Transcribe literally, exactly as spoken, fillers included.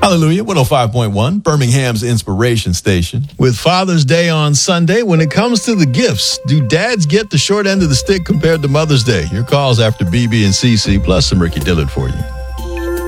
Hallelujah, one oh five point one, Birmingham's Inspiration Station. With Father's Day on Sunday, when it comes to the gifts, do dads get the short end of the stick compared to Mother's Day? Your calls after B B and C C, plus some Ricky Dillard for you.